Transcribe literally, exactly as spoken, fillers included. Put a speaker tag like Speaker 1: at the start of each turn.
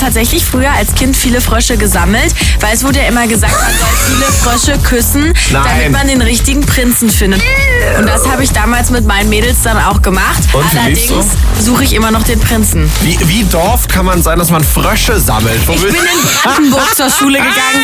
Speaker 1: tatsächlich früher als Kind viele Frösche gesammelt, weil es wurde ja immer gesagt, man soll viele Frösche küssen,
Speaker 2: Nein.
Speaker 1: damit man den richtigen Prinzen findet. Und das habe ich damals mit meinen Mädels dann auch gemacht.
Speaker 2: Und wie lief's
Speaker 1: Allerdings suche ich immer noch den Prinzen.
Speaker 2: Wie, wie Dorf kann man sein, dass man Frösche sammelt? Wo
Speaker 1: Ich
Speaker 2: will-
Speaker 1: bin in Brandenburg zur Schule gegangen.